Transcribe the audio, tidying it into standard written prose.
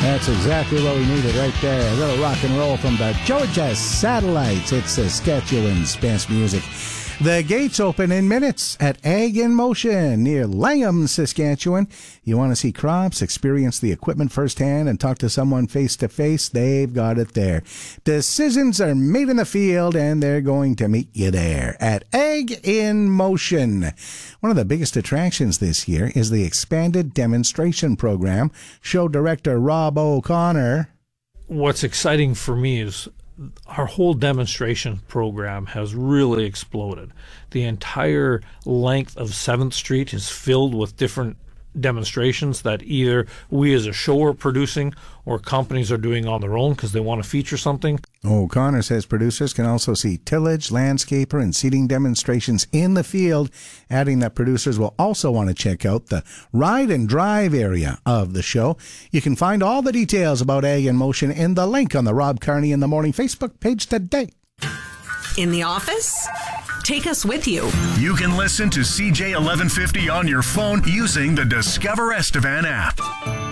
That's exactly what we needed right there. A little rock and roll from the Georgia Satellites. It's Saskatchewan's best music. The gates open in minutes at Ag in Motion near Langham, Saskatchewan. You want to see crops, experience the equipment firsthand, and talk to someone face-to-face? They've got it there. Decisions are made in the field, and they're going to meet you there at Ag in Motion. One of the biggest attractions this year is the expanded demonstration program. Show director Rob O'Connor. What's exciting for me is our whole demonstration program has really exploded. The entire length of 7th Street is filled with different demonstrations that either we as a show are producing or companies are doing on their own because they want to feature something. O'Connor says producers can also see tillage, landscaper, and seeding demonstrations in the field, adding that producers will also want to check out the ride and drive area of the show. You can find all the details about Ag in Motion in the link on the Rob Carney in the Morning Facebook page today. In the office? Take us with you. You can listen to CJ 1150 on your phone using the Discover Estevan app.